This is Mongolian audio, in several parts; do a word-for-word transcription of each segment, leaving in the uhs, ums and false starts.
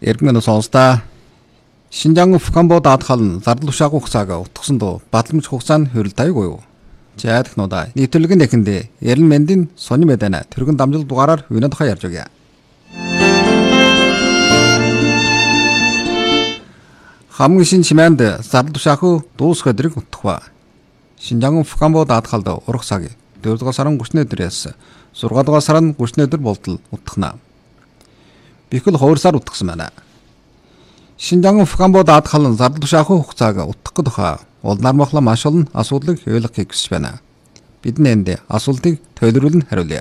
Эргэн сонсдоо Шинжаан Фукамбо даатгал нь зардал ушаагүй хугацааг утгасан доо батламж хугацаа нь хөрөлдөөгүй юу. Жаад гнуудаа нийтлэгэн нэхэндээ Эрен Мэндийн сони мэдэнэ тэргэн дамжил дугаараар юунаа тухай ярьж өгье. Хамгийн шин чимээнд зардал ушаагүй дуус хөдрийг утгах ба. Шинжаан Фукамбо даатгалд урах цаг дөрөвдүгээр сарын гуравны өдрөөс зургаадугаар сарын гуравны өдөр болтол утгахна. Бихэл хоёр сар утгасан байна. Шинжаан Фукамбо даатгал нь зардал ушаагүй хугацааг утгах гэдэх улнаар махла маш олон асуудлыг ойлгохыг хүсэж байна. Бид нэнд асуудлыг төлөвлөрөн хариулъя.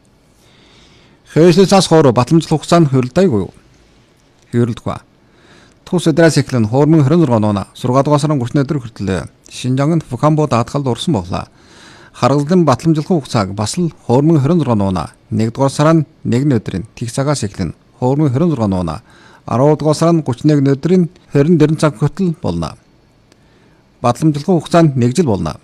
Хөөслөөс хойш батламжлах хугацаа нь хөрөлдөөгүй юу? Хөрөлдөггүй. Тус өдрөөс эхлэн deux mille vingt-trois оны зургаадугаар сарын гуравны өдөр хүртэл Шинжаан Фукамбо даатгалд орсон боллоо. Харгалзан батламжлах хугацааг бас л deux mille vingt-trois оны нэгдүгээр сарын нэгний өдрийн тэг цагаас эхлэн deux mille vingt-trois оны аравдугаар сарын гуравны нэгний өдрийн двадцать четыре цаг хүртэл болно. Батламжлах хугацаа нь нэг жил болно.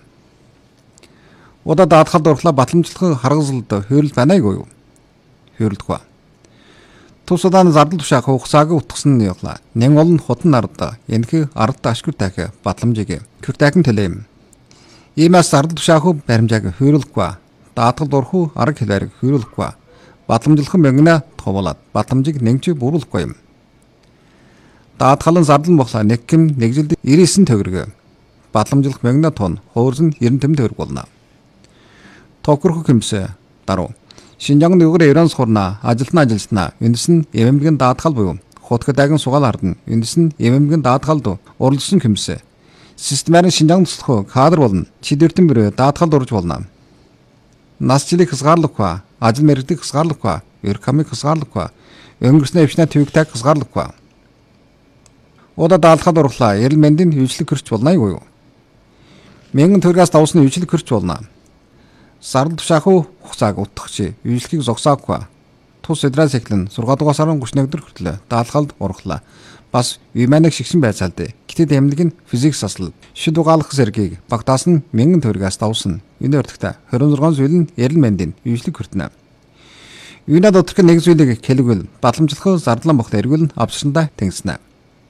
Удаа даатгалд орлоо батламжлах харгалзалд хөрөл банайгүй юу? Хөрөлдөггүй. Тус удааны зардал тушаах хугацааг утгасан нь явлаа. Нэн олон хутан нард энэхүү ард ашгүй тахи батламжийг кюртагийн төлөм. Иймээс зардал тушаах баримжааг хөрөлөхгүй. Даатгалд орох арга хэлээр хөрөлөхгүй. Батламжлах мөнгөнө товолоод батламжийг нэмж бүрүүлэхгүй юм. Даатгалын зардал бохлоо нэг ким нэг жилд ninety-nine төгрөг. Батламжлах мөнгөнө тон хуурсан ninety төгрөг болно. Токрох хэмсэ даруу. Шинжаан нүгэр Иранс хурна ажилтна ажилтна эндээс нь эмэмгэн даатгал буюу хотгодагийн сугаал ардна эндээс нь эмэмгэн даатгалд уралдсан хэмсэ. Системээр Шинжаан туслах кадр болно. Чидэртэн бэрэ даатгалд орж болно. Нас жилийг хязгаарлахгүй, ажил мэргэдийг хязгаарлахгүй, эрх хамыг хязгаарлахгүй, өнгөрснөө өвчнөө төвөгтэйг хязгаарлахгүй. Удаа даатгалд орлоо Эрен Мэндийн хөвчлөг хөрч болно юу юу? Мянган төгрөгөөс давсны хөвчлөг хөрч болно. Зардал тушааху хугацааг утгах үйлчлэгийг зогсоохгүй. Тус өдрөөс эхлэн six дугаар сарын thirty-one өдөр хүртэл даатгалд орлоо. Бас юманаг шигшин байцаалд. Гэтэд эмнэлэг нь физикс асал шид угаалгах зэргийг багтаас нь мянган төгрөгөөс давсан. Энэ өртөгтэй twenty-six зүйл нь Эрен Мэндийн үйлчлэг хүртэнэ. Юунад доторх нэг зүйлийг хэлгүүл батламжлах зардлан бохт эргүүл авчрандаа тэнгиснэ.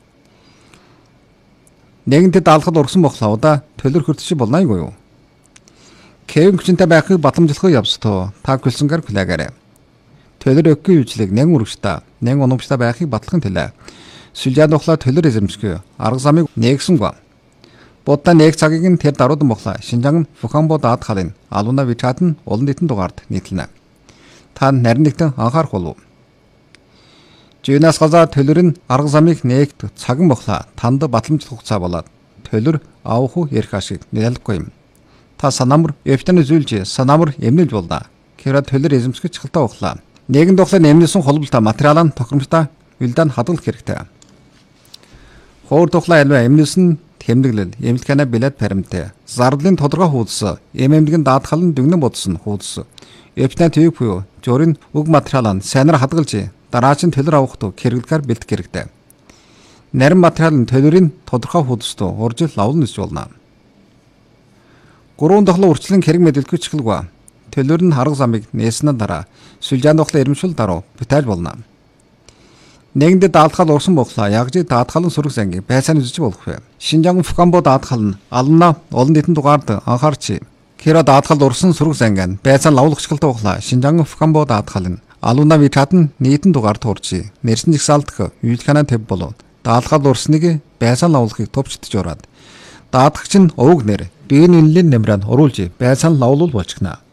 Нэгэнтэ даалгад ургасан бохлоо удаа төлөр хүртэж болно айгүй юу? Кевин хүчинтэй байхыг батламжлах явцдаа та хүлсэнгээр хүлээгээрэй. Төлөр өгөхгүй үйлчлэг нэн үргэжтэй, нэн унамжтай байхыг батлахын төлөө сүлжээд бохлоо төлөр эзэмшгүй арга замыг нээгсэнгүй. Будда нэг цагийг нь тэр даруудан бохлоо Шинжаан Фукамбо даатгалын алуна вичат нь олон нийтэн дугаард нийтлэнэ. Та нарийн нэгтэн анхаарах болов. Жинас газа төлөр нь арга замыг нээгт цаган бохлоо танд батламжлах хугацаа болоод төлөр авах ярих ашиг нэлэлгүй юм. Та санамар эвтэн зүйлж санамар эмнэлж болдоо. Кэра төлөр эзэмсгэж чухалтай ухлаа. Нэгэн дохлын эмнэлсэн холболтой материал нь тохиромжтой үлдэн хадгалах хэрэгтэй. Хоор дохлоо альва эмнэлсэн тэмдэглэл эмнэлгэнэ билет паримтэй. Зардлын тодорхой хуудас эмэмдгэн даатгалын дүгнэн бодсон хуудас. Эвтэн төвөг буюу журийн уг материал нь сайнаар хадгалж дараач нь төлөр авахт хэрэглэхээр бэлтгэх хэрэгтэй. Нарийн материал нь төлөрийн тодорхой хуудасд уржил лавлан нисж болно. Гурван дохлоо урчлан хэрэг мэдээлгүй чиглэгва. Төлөр нь харга замыг нээснээр дараа сүлжаан дохлоо ирэмшүүл даруй битааж болно. Нэгэндээ даатгал урсан боглоо ягжи даатгалын сүрэг зангийг байцааны үзэж болох вэ. Шинжаан Фукамбо даатгал нь ална олон нийтэн дугаард анхаарч Кэра даатгалд урсан сүрэг зангийн байцаан лавлах чиглэлтэй боглоо Шинжаан Фукамбо даатгал нь алуна вичат нь нийтэн дугаард урж нэрсэн жигсаалтах үйлхэнэ төв болов. Даатгал урсныг байцаан лавлахыг товчдож ороод даатгагч нь өвөг нэр биеийн үнэлийн нэмрään оруулж байцаан лавлуул болчихно.